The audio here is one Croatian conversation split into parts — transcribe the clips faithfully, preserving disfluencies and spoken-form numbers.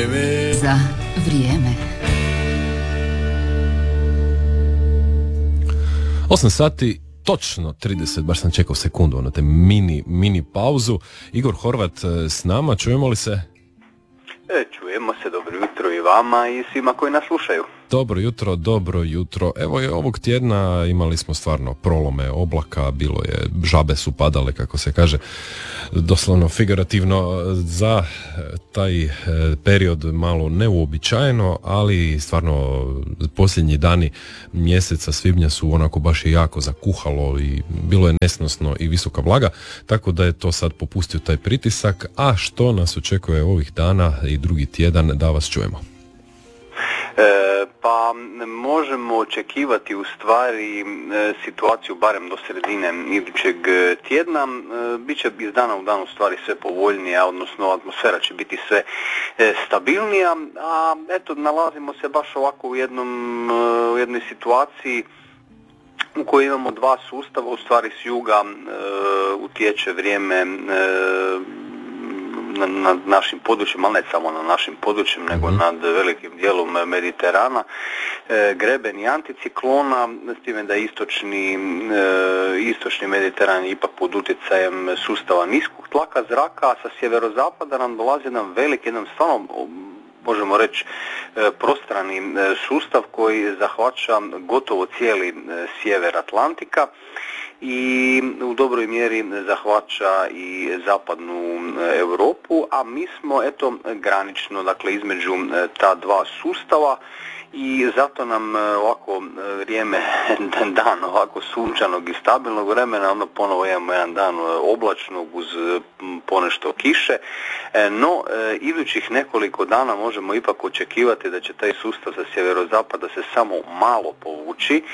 Vrijeme za vrijeme. osam sati, točno trideset, baš sam čekao sekundu, ono te mini, mini pauzu. Igor Horvat s nama, čujemo li se? E, čujemo se, dobro jutro i vama i svima koji nas slušaju. Dobro jutro, dobro jutro. Evo je ovog tjedna imali smo stvarno prolome oblaka, bilo je, žabe su padale, kako se kaže, doslovno figurativno, za taj period malo neuobičajeno, ali stvarno posljednji dani mjeseca svibnja su onako baš i jako zakuhalo i bilo je nesnosno i visoka vlaga, tako da je to sad popustio taj pritisak. A što nas očekuje ovih dana i drugi tjedan, da vas čujemo? E, pa možemo očekivati u stvari e, situaciju barem do sredine idućeg tjedna. E, Biće iz dana u dan u stvari sve povoljnija, odnosno atmosfera će biti sve e, stabilnija, a eto nalazimo se baš ovako u jednom e, u jednoj situaciji u kojoj imamo dva sustava, u stvari s juga e, utječe vrijeme e, Na, nad našim područjem, ali ne samo na našim područjem, nego mm-hmm. nad velikim dijelom Mediterana, e, greben i anticiklona, s time da je istočni, e, istočni Mediteran ipak pod utjecajem sustava niskog tlaka zraka, a sa sjeverozapada nam dolazi jedan velik, jedan stvarno, možemo reći, e, prostrani e, sustav koji zahvaća gotovo cijeli e, sjever Atlantika i u dobroj mjeri zahvaća i zapadnu Europu, a mi smo eto granično, dakle između ta dva sustava i zato nam ovako vrijeme, dan ovako sunčanog i stabilnog vremena, onda ponovo imamo jedan dan oblačnog uz ponešto kiše, no idućih nekoliko dana možemo ipak očekivati da će taj sustav sa sjeverozapada se samo malo povući,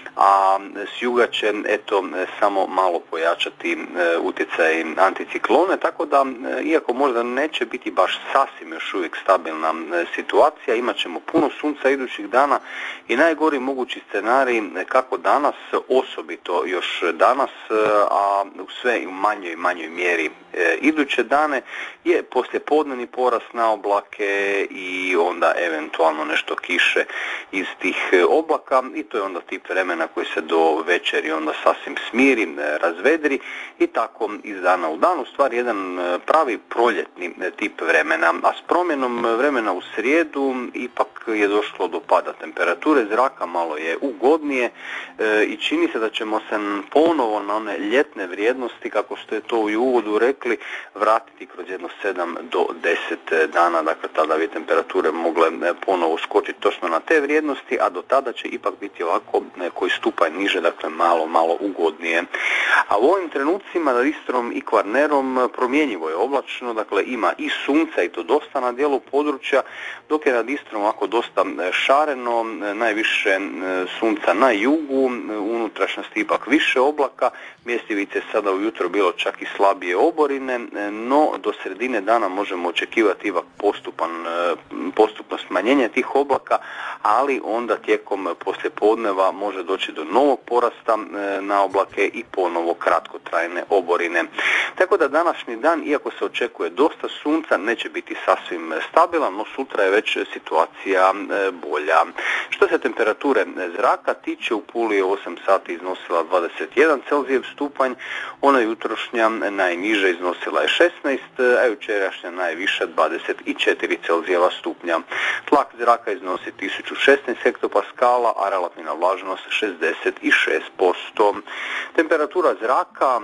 a s juga će eto samo malo pojačati e, utjecaj anticiklone, tako da e, iako možda neće biti baš sasvim još uvijek stabilna e, situacija, imat ćemo puno sunca idućih dana i najgori mogući scenarij e, kako danas, osobito još danas, e, a u sve u manjoj i manjoj mjeri e, iduće dane je poslijepodnevni porast na oblake i onda eventualno nešto kiše iz tih e, oblaka i to je onda tip vremena koji se do večeri onda sasvim smiri, razvedri i tako iz dana u dan, u stvari jedan pravi proljetni tip vremena, a s promjenom vremena u srijedu ipak je došlo do pada temperature zraka, malo je ugodnije e, i čini se da ćemo se ponovo na one ljetne vrijednosti, kako ste to u uvodu rekli, vratiti kroz jedno sedam do deset dana, dakle tada bi temperature mogle ponovo skočiti točno na te vrijednosti, a do tada će ipak biti ovako koji stupanj niže, dakle malo, malo ugodnije. A u ovim trenucima nad Istrom i Kvarnerom promjenjivo je oblačno, dakle ima i sunca i to dosta na dijelu područja, dok je nad Istrom ovako dosta šareno, najviše sunca na jugu, unutrašnjosti ipak više oblaka, mjestivice sada ujutro bilo čak i slabije oborine, no do sredine dana možemo očekivati ipak postupan, postupno smanjenje tih oblaka, ali onda tijekom poslijepodneva može doći do novog porasta na oblake i ponovo kratkotrajne oborine. Tako da današnji dan, iako se očekuje dosta sunca, neće biti sasvim stabilan, no sutra je već situacija bolja. Što se temperature zraka tiče, u Puli je osam sati iznosila dvadeset jedan Celzijev stupanj, ona jutrošnja najniža iznosila je šesnaest, a jučerašnja najviša dvadeset četiri Celzijeva stupnja. Tlak zraka iznosi tisuću šesnaest hektopaskala, a relativna vlažnost šezdeset šest posto. Temperatura zraka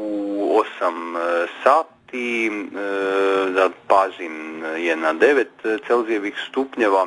u osam sati, da pazim, je na devet Celzijevih stupnjeva,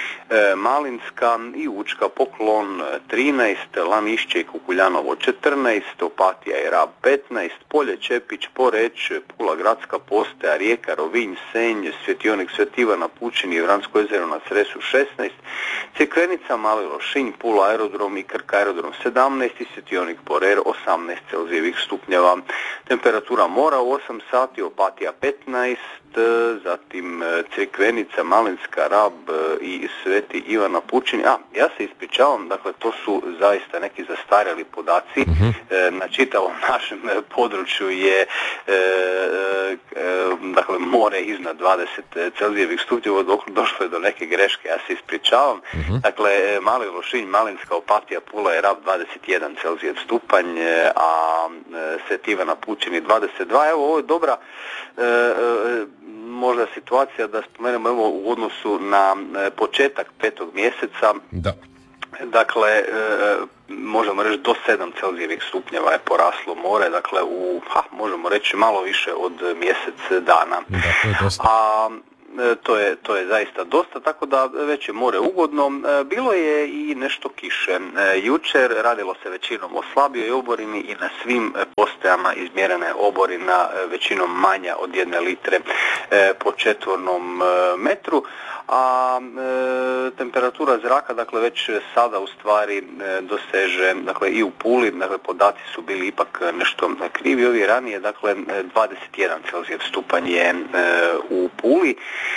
Malinska i Učka, Poklon trinaest, Lanišće i Kukuljanovo četrnaest, Opatija i Rab petnaest, Polje, Čepić, Poreć, Pula gradska postaja, Rijeka, Rovinj, Senj, Svjetionik Sv. Ivana, Pučini i Vransko jezero na Cresu šesnaest, Crikvenica, Mali Lošinj, Pula aerodrom i Krk aerodrom sedamnaest i Svjetionik Porer osamnaest Celzijevih stupnjeva. Temperatura mora u osam sati, Opatija petnaest, zatim Crikvenica, Malinska, Rab i Sveti Ivan na Pučini. A, ja se ispričavam, dakle to su zaista neki zastarjeli podaci. Mm-hmm. Na čitavom našem području je e, e, dakle more iznad dvadeset Celzijevih stupnjeva, dok došlo je do neke greške, ja se ispričavam. Mm-hmm. Dakle, Mali Lošinj, Malinska, Opatija, Pula i Rab dvadeset jedan Celzijev stupanj, a Sveti Ivan na Pučini dvadeset dva. Evo, ovo je dobra e, e, možda situacija da spomenemo evo u odnosu na e, početak petog mjeseca. Da. Dakle, e, možemo reći do sedam Celzijevih stupnjeva je poraslo more, dakle u, ha, možemo reći malo više od mjesec dana. Da, to je dosta. A To je, to je zaista dosta, tako da već je more ugodno. Bilo je i nešto kiše. Jučer radilo se većinom o slabijoj oborini i na svim postajama izmjerena oborina većinom manja od jedne litre po četvornom metru, a e, temperatura zraka dakle već sada u stvari e, doseže, dakle i u Puli, dakle podaci su bili ipak nešto krivi ovi ranije, dakle dvadeset jedan Celzijev stupanj je e, u Puli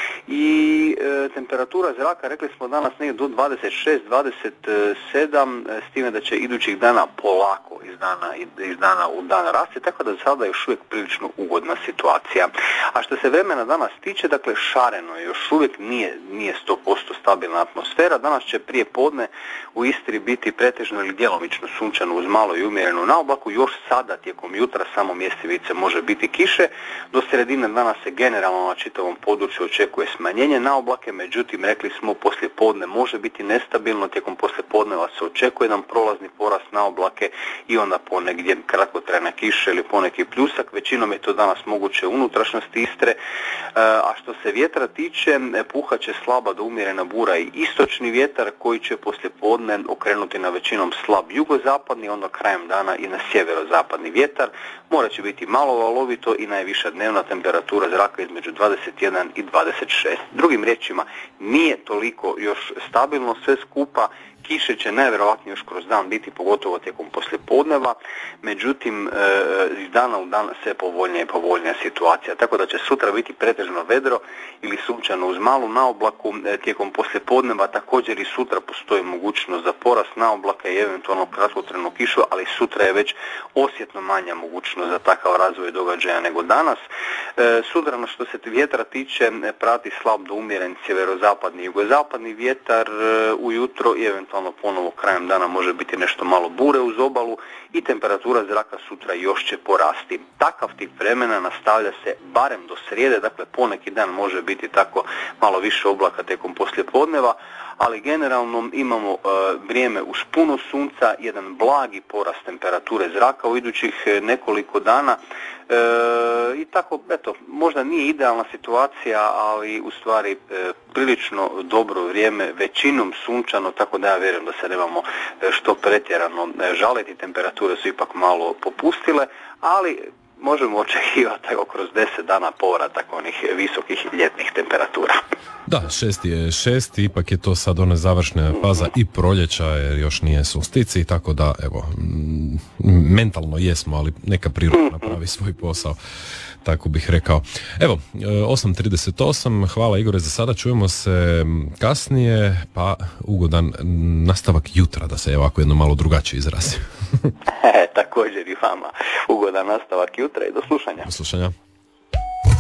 i e, temperatura zraka rekli smo danas negdje do dvadeset šest dvadeset sedam, s time da će idućih dana polako iz dana, iz dana u dan rasti, tako da sada je još uvijek prilično ugodna situacija. A što se vremena danas tiče, dakle šareno je, još uvijek nije nije sto posto stabilna atmosfera. Danas će prije podne u Istri biti pretežno ili djelomično sunčano uz malo i umjerenu naoblaku. Još sada tijekom jutra samo mjestivice može biti kiše. Do sredine dana se generalno na čitavom području očekuje smanjenje naoblake, međutim rekli smo poslije podne može biti nestabilno, tijekom poslije podneva se očekuje jedan prolazni porast naoblake i onda ponegdje kratkotrajna kiša ili poneki pljusak. Većinom je to danas moguće u unutrašnjosti Istre, a što se vjetra tiče, puhat će slaba do umjerena bura i istočni vjetar koji će poslije podne okrenuti na većinom slab jugozapadni, onda krajem dana i na sjeverozapadni vjetar. More će biti malo valovito i najviša dnevna temperatura zraka između dvadeset jedan i dvadeset šest. Drugim riječima, nije toliko još stabilno sve skupa. Kiše će najvjerojatnije još kroz dan biti, pogotovo tijekom poslijepodneva, međutim iz dana u dan sve povoljnija i povoljnija situacija. Tako da će sutra biti pretežno vedro ili sunčano uz malu naoblaku, tijekom poslijepodneva također i sutra postoji mogućnost za porast naoblaka i eventualno kratkotrajnu kišu, ali sutra je već osjetno manja mogućnost za takav razvoj događaja nego danas. Sutra što se vjetra tiče prati slab do umjeren sjeverozapadni i jugozapadni vjetar ujutro i eventualno ponovo krajem dana može biti nešto malo bure uz obalu i temperatura zraka sutra još će porasti. Takav tip vremena nastavlja se barem do srijede, dakle poneki dan može biti tako malo više oblaka tijekom poslijepodneva, ali generalno imamo e, vrijeme uz puno sunca, jedan blagi porast temperature zraka u idućih nekoliko dana e, i tako, eto, možda nije idealna situacija, ali u stvari e, prilično dobro vrijeme, većinom sunčano, tako da ja vjerujem da se nemamo što pretjerano žaliti, temperature su ipak malo popustile, ali možemo očekivati evo, kroz deset dana povratak onih visokih ljetnih temperatura. Da, šest je šest, ipak je to sad ona završna faza i proljeća jer još nije solstici, tako da evo, m- mentalno jesmo, ali neka priroda napravi svoj posao, tako bih rekao. Evo, osam trideset osam, hvala Igore za sada, čujemo se kasnije, pa ugodan nastavak jutra, da se ovako jedno malo drugačije izrazim. Također i vama ugodan nastavak jutra i do slušanja. Do slušanja.